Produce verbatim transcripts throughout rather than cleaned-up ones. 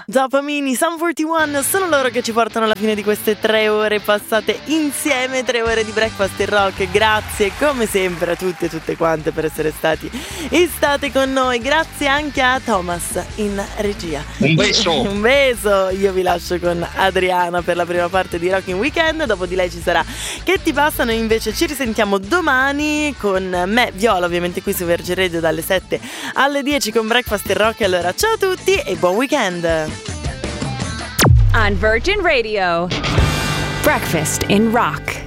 Dopamine, Sum quarantuno, sono loro che ci portano alla fine di queste tre ore passate insieme, tre ore di breakfast e rock. Grazie come sempre a tutte e tutte quante per essere stati e state con noi. Grazie anche a Thomas in regia. Un beso. Un beso. Io vi lascio con Adriana per la prima parte di Rocking Weekend. Dopo di lei ci sarà Che ti passa. Noi invece ci risentiamo domani con me, Viola, ovviamente qui su Virgin Radio dalle sette alle dieci con breakfast e rock. Allora ciao a tutti e buon weekend. On Virgin Radio, Breakfast in Rock.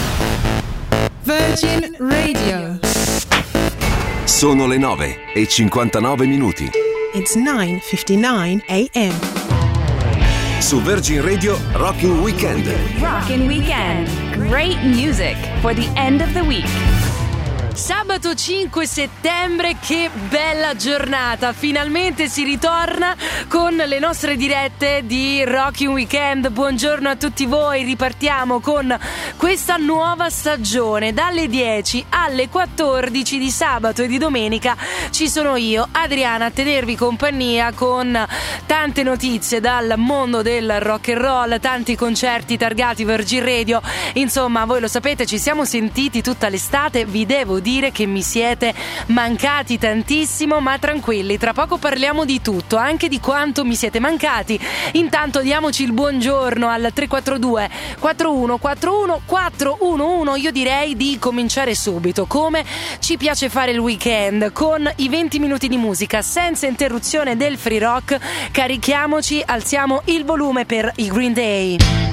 Virgin Radio. Sono le nove e cinquantanove minuti. It's nine fifty-nine a.m. Su Virgin Radio, Rocking Weekend. Rockin' Weekend. Great music for the end of the week. Sabato cinque settembre, che bella giornata, finalmente si ritorna con le nostre dirette di Rocking Weekend. Buongiorno a tutti voi, ripartiamo con questa nuova stagione dalle dieci alle quattordici di sabato e di domenica. Ci sono io, Adriana, a tenervi compagnia con tante notizie dal mondo del rock and roll, tanti concerti targati Virgin Radio. Insomma, voi lo sapete, ci siamo sentiti tutta l'estate, vi devo dire che mi siete mancati tantissimo, ma tranquilli, tra poco parliamo di tutto, anche di quanto mi siete mancati. Intanto diamoci il buongiorno al tre quattro due quattro uno quattro uno quattro uno uno. Io direi di cominciare subito, come ci piace fare il weekend, con i venti minuti di musica senza interruzione del free rock. Carichiamoci, alziamo il volume per i Green Day.